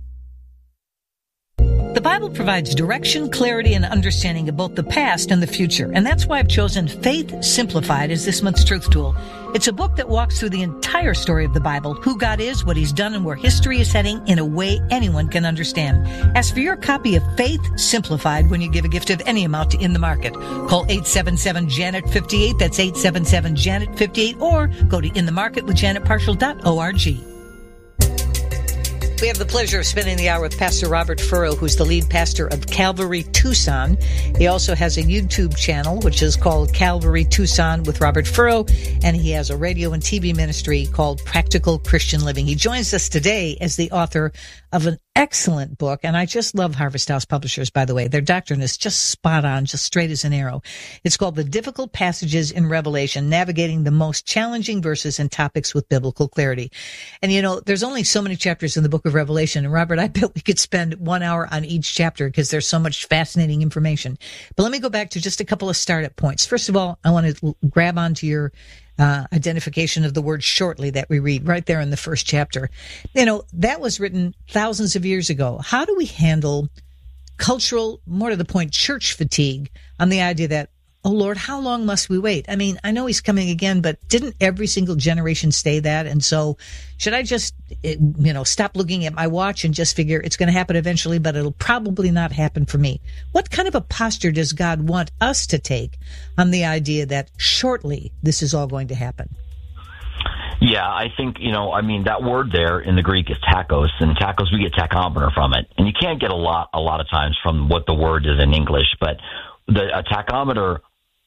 The Bible provides direction, clarity, and understanding of both the past and the future. And that's why I've chosen Faith Simplified as this month's truth tool. It's a book that walks through the entire story of the Bible, who God is, what he's done, and where history is heading in a way anyone can understand. Ask for your copy of Faith Simplified when you give a gift of any amount to In the Market. Call 877-JANET-58. That's 877-JANET-58. Or go to inthemarketwithjanetparshall.org. We have the pleasure of spending the hour with Pastor Robert Furrow, who's the lead pastor of Calvary Tucson. He also has a YouTube channel, which is called Calvary Tucson with Robert Furrow, and he has a radio and TV ministry called Practical Christian Living. He joins us today as the author of an excellent book, and I just love Harvest House Publishers, by the way. Their doctrine is just spot on, just straight as an arrow. It's called The Difficult Passages in Revelation, Navigating the Most Challenging Verses and Topics with Biblical Clarity. And you know, there's only so many chapters in the book of Revelation, and Robert, I bet we could spend 1 hour on each chapter because there's so much fascinating information. But let me go back to just a couple of startup points. First of all, I want to grab onto your identification of the word shortly that we read right there in the first chapter. You know, that was written thousands of years ago. How do we handle cultural, more to the point, church fatigue on the idea that, oh Lord, how long must we wait? I mean, I know he's coming again, but didn't every single generation say that? And so should I just, stop looking at my watch and just figure it's going to happen eventually, but it'll probably not happen for me? What kind of a posture does God want us to take on the idea that shortly this is all going to happen? Yeah, I think, that word there in the Greek is tachos, and tachos, we get tachometer from it. And you can't get a lot of times from what the word is in English, but a tachometer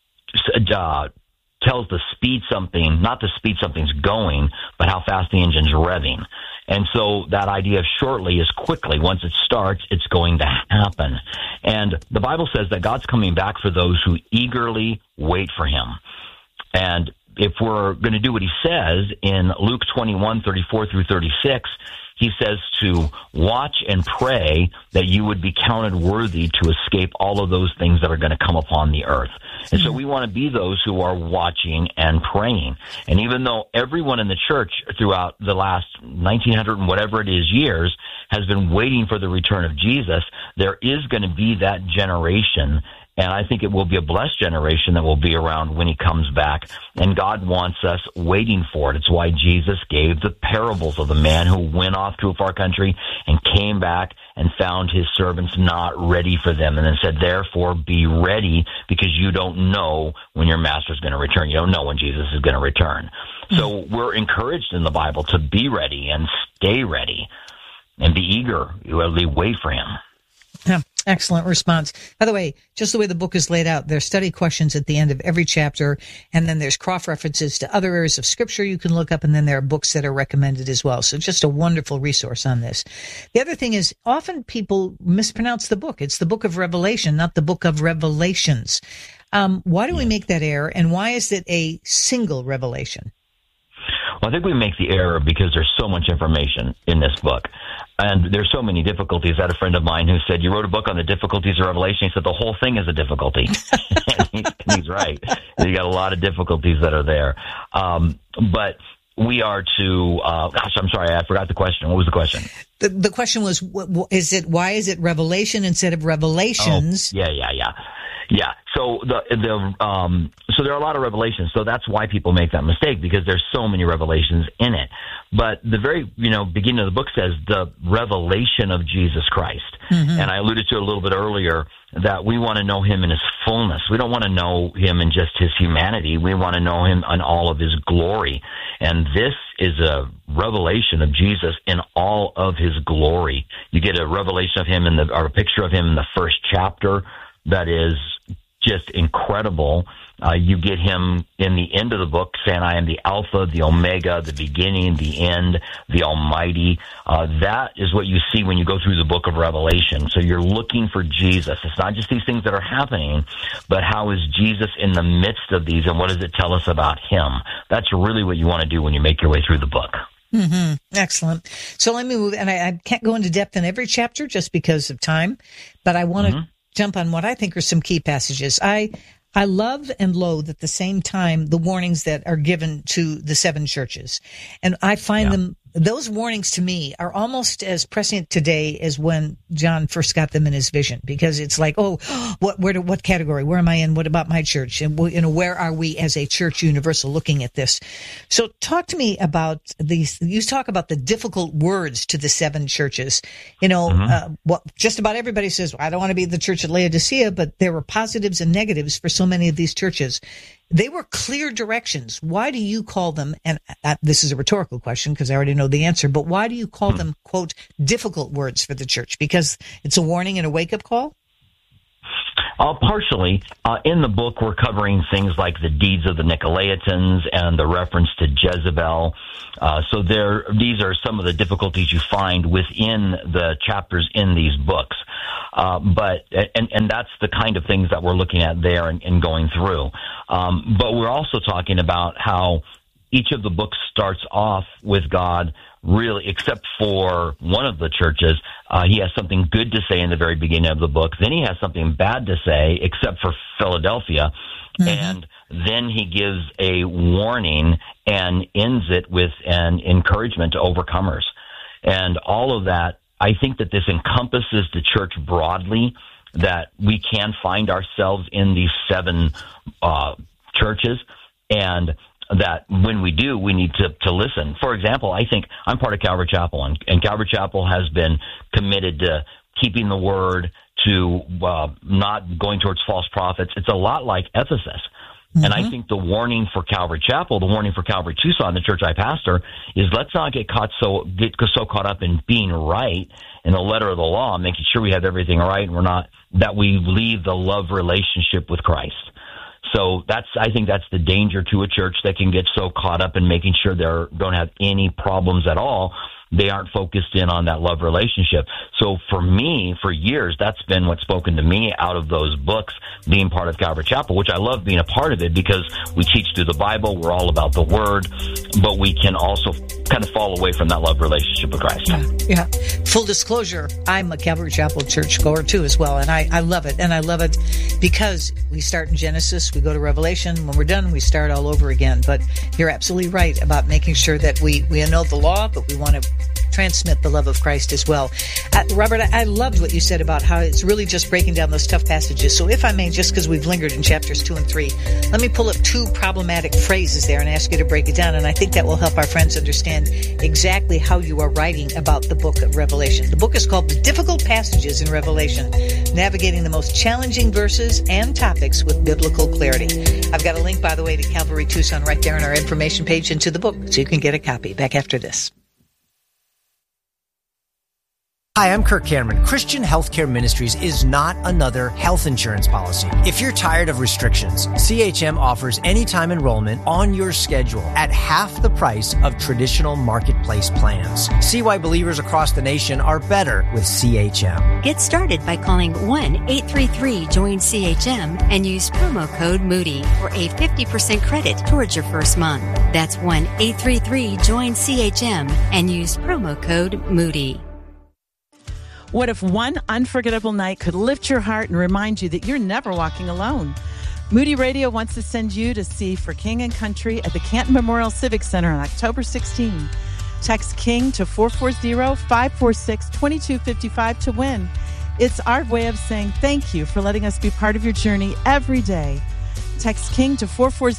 tells the speed something, not the speed something's going, but how fast the engine's revving. And so that idea of shortly is quickly. Once it starts, it's going to happen. And the Bible says that God's coming back for those who eagerly wait for him. And if we're going to do what he says in Luke 21:34-36, he says to watch and pray that you would be counted worthy to escape all of those things that are going to come upon the earth. And so we want to be those who are watching and praying. And even though everyone in the church throughout the last 1900 and whatever it is years has been waiting for the return of Jesus, there is going to be that generation. And I think it will be a blessed generation that will be around when he comes back. And God wants us waiting for it. It's why Jesus gave the parables of the man who went off to a far country and came back and found his servants not ready for them. And then said, therefore, be ready, because you don't know when your master's going to return. You don't know when Jesus is going to return. So we're encouraged in the Bible to be ready and stay ready and be eager. You wait for him. Yeah, excellent response. By the way, just the way the book is laid out, there's study questions at the end of every chapter, and then there's cross-references to other areas of Scripture you can look up, and then there are books that are recommended as well. So just a wonderful resource on this. The other thing is, often people mispronounce the book. It's the book of Revelation, not the book of Revelations. Why do we make that error, and why is it a single revelation? Well, I think we make the error because there's so much information in this book. And there's so many difficulties. I had a friend of mine who said, you wrote a book on the difficulties of Revelation. He said, the whole thing is a difficulty. and he's right. You got a lot of difficulties that are there. But we are to, I'm sorry, I forgot the question. What was the question? The question was, why is it Revelation instead of Revelations? Oh, yeah. So so there are a lot of revelations. So that's why people make that mistake, because there's so many revelations in it. But the very, beginning of the book says the revelation of Jesus Christ. Mm-hmm. And I alluded to a little bit earlier that we want to know him in his fullness. We don't want to know him in just his humanity. We want to know him in all of his glory. And this is a revelation of Jesus in all of his glory. You get a revelation of him or a picture of him in the first chapter that is just incredible. You get him in the end of the book saying, I am the Alpha, the Omega, the beginning, the end, the Almighty. That is what you see when you go through the book of Revelation. So you're looking for Jesus. It's not just these things that are happening, but how is Jesus in the midst of these, and what does it tell us about him? That's really what you want to do when you make your way through the book. Mm-hmm. Excellent. So let me move, and I can't go into depth in every chapter just because of time, but I want to jump on what I think are some key passages. I I love and loathe at the same time the warnings that are given to the 7 churches. And I find them, those warnings to me are almost as prescient today as when John first got them in his vision, because it's like, oh, what category? Where am I in? What about my church? And where are we as a church universal looking at this? So talk to me about these. You talk about the difficult words to the 7 churches. Just about everybody says, well, I don't want to be the church at Laodicea, but there were positives and negatives for so many of these churches. They were clear directions. Why do you call them, and this is a rhetorical question because I already know the answer, but why do you call them, quote, difficult words for the church? Because it's a warning and a wake-up call? Partially. In the book, we're covering things like the deeds of the Nicolaitans and the reference to Jezebel. So these are some of the difficulties you find within the chapters in these books. But that's the kind of things that we're looking at there and going through. But we're also talking about how each of the books starts off with God, really, except for one of the churches. He has something good to say in the very beginning of the book. Then he has something bad to say, except for Philadelphia. And then he gives a warning and ends it with an encouragement to overcomers. And all of that, I think that this encompasses the church broadly, that we can find ourselves in these 7 churches, and that when we do, we need to listen. For example, I think I'm part of Calvary Chapel, and Calvary Chapel has been committed to keeping the word, to not going towards false prophets. It's a lot like Ephesus. And I think the warning for Calvary Chapel, the warning for Calvary Tucson, the church I pastor, is let's not get so caught up in being right in the letter of the law, making sure we have everything right, and that we leave the love relationship with Christ. So I think that's the danger to a church that can get so caught up in making sure they don't have any problems at all. They aren't focused in on that love relationship. So for me, for years, that's been what's spoken to me out of those books, being part of Calvary Chapel, which I love being a part of it because we teach through the Bible. We're all about the Word, but we can also kind of fall away from that love relationship with Christ. Yeah. Full disclosure, I'm a Calvary Chapel church goer too as well, and I love it. And I love it because we start in Genesis, we go to Revelation. When we're done, we start all over again. But you're absolutely right about making sure that we know the law, but we want to transmit the love of Christ as well. Robert, I loved what you said about how it's really just breaking down those tough passages. So if I may, just because we've lingered in chapters 2 and 3, let me pull up 2 problematic phrases there and ask you to break it down. And I think that will help our friends understand exactly how you are writing about the book of Revelation. The book is called The Difficult Passages in Revelation, Navigating the Most Challenging Verses and Topics with Biblical Clarity. I've got a link, by the way, to Calvary Tucson right there on our information page and to the book, so you can get a copy. Back after this. Hi, I'm Kirk Cameron. Christian Healthcare Ministries is not another health insurance policy. If you're tired of restrictions, CHM offers anytime enrollment on your schedule at half the price of traditional marketplace plans. See why believers across the nation are better with CHM. Get started by calling 1-833-JOIN-CHM and use promo code Moody for a 50% credit towards your first month. That's 1-833-JOIN-CHM and use promo code Moody. What if one unforgettable night could lift your heart and remind you that you're never walking alone? Moody Radio wants to send you to see For King and Country at the Canton Memorial Civic Center on October 16. Text KING to 440-546-2255 to win. It's our way of saying thank you for letting us be part of your journey every day. Text KING to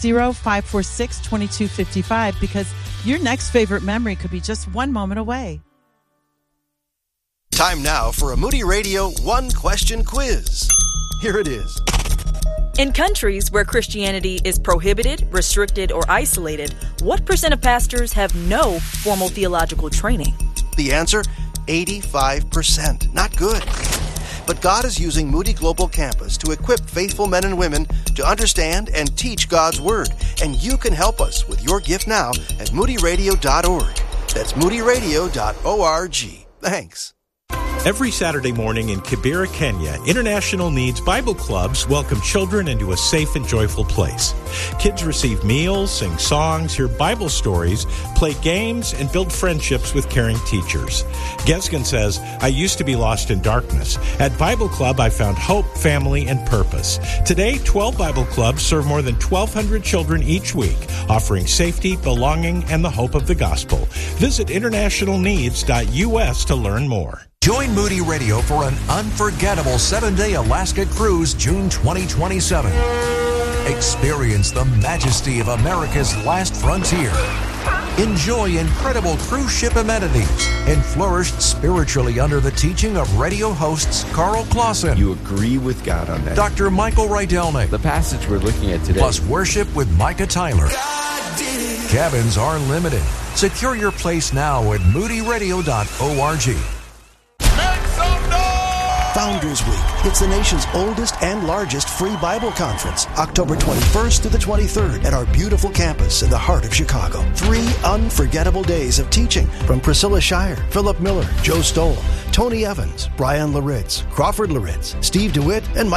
440-546-2255 because your next favorite memory could be just one moment away. Time now for a Moody Radio one-question quiz. Here it is. In countries where Christianity is prohibited, restricted, or isolated, what % of pastors have no formal theological training? The answer, 85%. Not good. But God is using Moody Global Campus to equip faithful men and women to understand and teach God's Word. And you can help us with your gift now at moodyradio.org. That's moodyradio.org. Thanks. Every Saturday morning in Kibera, Kenya, International Needs Bible Clubs welcome children into a safe and joyful place. Kids receive meals, sing songs, hear Bible stories, play games, and build friendships with caring teachers. Gesgen says, I used to be lost in darkness. At Bible Club, I found hope, family, and purpose. Today, 12 Bible clubs serve more than 1,200 children each week, offering safety, belonging, and the hope of the gospel. Visit internationalneeds.us to learn more. Join Moody Radio for an unforgettable 7-day Alaska cruise June 2027. Experience the majesty of America's last frontier. Enjoy incredible cruise ship amenities and flourish spiritually under the teaching of radio hosts Carl Clausen. You agree with God on that. Dr. Michael Rydelnik. The passage we're looking at today. Plus worship with Micah Tyler. Cabins are limited. Secure your place now at moodyradio.org. Founders Week. It's the nation's oldest and largest free Bible conference, October 21st through the 23rd at our beautiful campus in the heart of Chicago. 3 unforgettable days of teaching from Priscilla Shire, Philip Miller, Joe Stoll, Tony Evans, Brian Laritz, Crawford Laritz, Steve DeWitt, and Mike